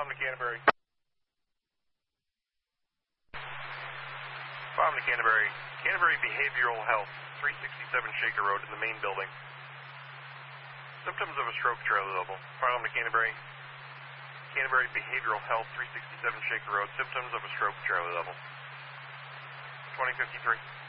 Bomb to Canterbury. Bomb to Canterbury. Canterbury Behavioral Health, 367 Shaker Road in the main building. Symptoms of a stroke, Charlie Level. Bomb to Canterbury. Canterbury Behavioral Health, 367 Shaker Road. Symptoms of a stroke, Charlie Level. 2053.